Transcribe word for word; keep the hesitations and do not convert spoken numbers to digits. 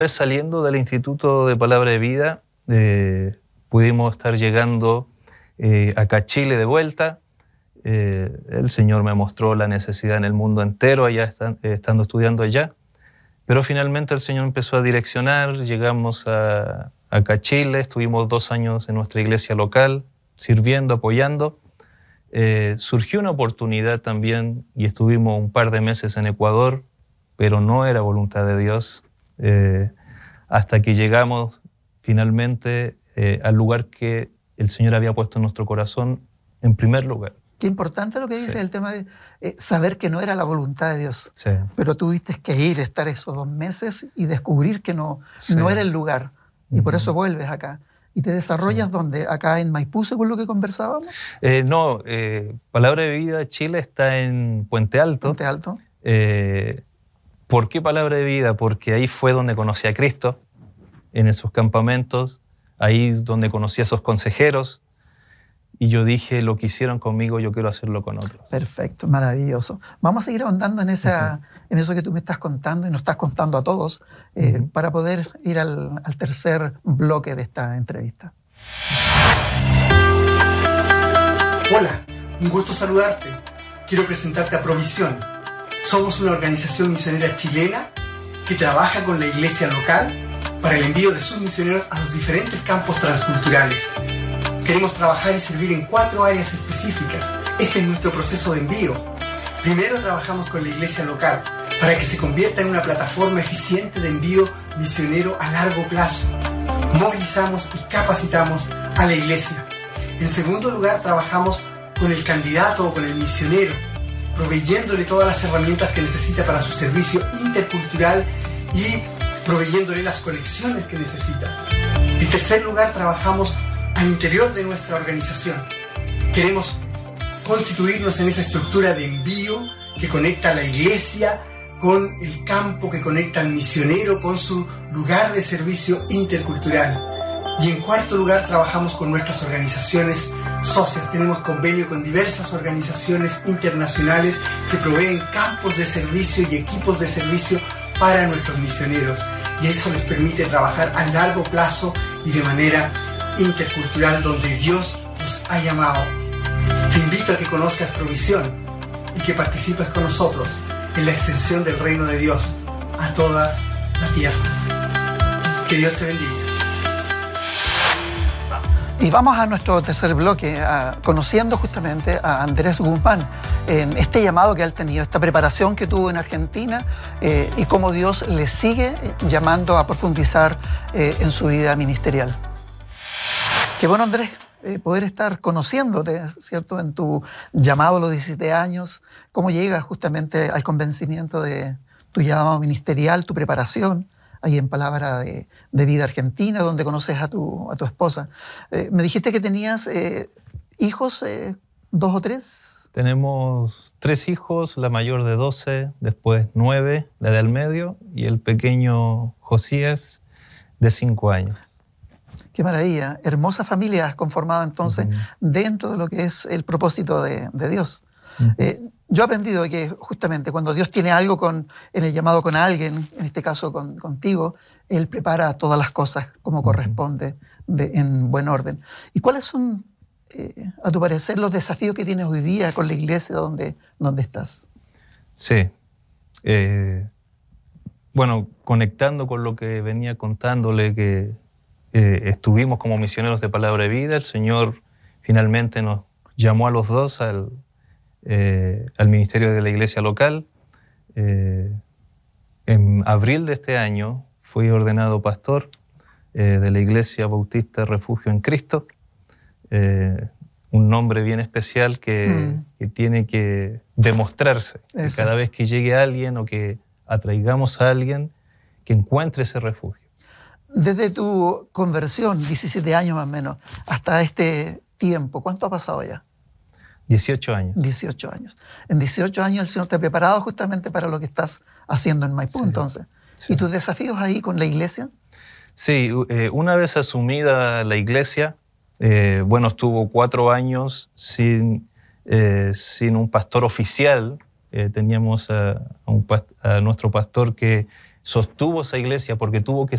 Saliendo del Instituto de Palabra de Vida, eh, pudimos estar llegando eh, acá a Chile de vuelta. Eh, el Señor me mostró la necesidad en el mundo entero, allá están, eh, estando estudiando allá. Pero finalmente el Señor empezó a direccionar, llegamos a, acá a Chile, estuvimos dos años en nuestra iglesia local, sirviendo, apoyando. Eh, surgió una oportunidad también y estuvimos un par de meses en Ecuador, pero no era voluntad de Dios, eh, hasta que llegamos finalmente eh, al lugar que el Señor había puesto en nuestro corazón en primer lugar. Qué importante lo que dice, Sí. el tema de eh, saber que no era la voluntad de Dios. Sí. Pero tuviste que ir, estar esos dos meses y descubrir que no, Sí. no era el lugar. Y Uh-huh. por eso vuelves acá. Y te desarrollas Sí. donde, acá en Maipú, según lo que conversábamos. Eh, no, eh, Palabra de Vida Chile está en Puente Alto. Puente Alto. Eh, ¿Por qué Palabra de Vida? Porque ahí fue donde conocí a Cristo, en esos campamentos, ahí es donde conocí a esos consejeros, y yo dije, lo que hicieron conmigo, yo quiero hacerlo con otros. Perfecto, maravilloso. Vamos a seguir ahondando en, esa, uh-huh. en eso que tú me estás contando y nos estás contando a todos, eh, uh-huh. para poder ir al, al tercer bloque de esta entrevista. Hola, un gusto saludarte. Quiero presentarte a Provisión. Somos una organización misionera chilena que trabaja con la iglesia local para el envío de sus misioneros a los diferentes campos transculturales. Queremos trabajar y servir en cuatro áreas específicas. Este es nuestro proceso de envío. Primero, trabajamos con la iglesia local para que se convierta en una plataforma eficiente de envío misionero a largo plazo. Movilizamos y capacitamos a la iglesia. En segundo lugar, trabajamos con el candidato o con el misionero, proveyéndole todas las herramientas que necesita para su servicio intercultural y proveyéndole las conexiones que necesita. En tercer lugar, trabajamos al interior de nuestra organización. Queremos constituirnos en esa estructura de envío que conecta a la iglesia con el campo, que conecta al misionero con su lugar de servicio intercultural. Y en cuarto lugar, trabajamos con nuestras organizaciones socias. Tenemos convenio con diversas organizaciones internacionales que proveen campos de servicio y equipos de servicio para nuestros misioneros. Y eso les permite trabajar a largo plazo y de manera intercultural donde Dios nos ha llamado. Te invito a que conozcas Provisión y que participes con nosotros en la extensión del reino de Dios a toda la tierra. Que Dios te bendiga. Y vamos a nuestro tercer bloque, a, conociendo justamente a Andrés Guzmán, en este llamado que él ha tenido, esta preparación que tuvo en Argentina eh, y cómo Dios le sigue llamando a profundizar eh, en su vida ministerial. Qué bueno, Andrés, eh, poder estar conociéndote, ¿cierto?, en tu llamado a los diecisiete años, cómo llegas justamente al convencimiento de tu llamado ministerial, tu preparación, ahí en Palabra de, de Vida Argentina, donde conoces a tu, a tu esposa. Eh, me dijiste que tenías eh, hijos, eh, dos o tres. Tenemos tres hijos, la mayor de doce, después nueve, la del medio, y el pequeño Josías de cinco años. Qué maravilla. Hermosa familia has conformado entonces uh-huh. dentro de lo que es el propósito de, de Dios. Uh-huh. Eh, yo he aprendido que justamente cuando Dios tiene algo con, en el llamado con alguien, en este caso con, contigo, Él prepara todas las cosas como uh-huh. corresponde, de, en buen orden. ¿Y cuáles son, eh, a tu parecer, los desafíos que tienes hoy día con la iglesia donde, donde estás? Sí. Eh, bueno, conectando con lo que venía contándole, que eh, estuvimos como misioneros de Palabra de Vida, el Señor finalmente nos llamó a los dos al Eh, al ministerio de la iglesia local. Eh, en abril de este año fui ordenado pastor eh, de la Iglesia Bautista Refugio en Cristo, eh, un nombre bien especial que, mm. que tiene que demostrarse, que cada vez que llegue alguien o que atraigamos a alguien, que encuentre ese refugio. Desde tu conversión, diecisiete años más o menos, hasta este tiempo, ¿cuánto ha pasado ya? dieciocho años. dieciocho años. En dieciocho años el Señor te ha preparado justamente para lo que estás haciendo en Maipú, sí, entonces. Sí. ¿Y tus desafíos ahí con la iglesia? Sí, eh, una vez asumida la iglesia, eh, bueno, estuvo cuatro años sin, eh, sin un pastor oficial. Eh, teníamos a, a, un, a nuestro pastor que sostuvo esa iglesia porque tuvo que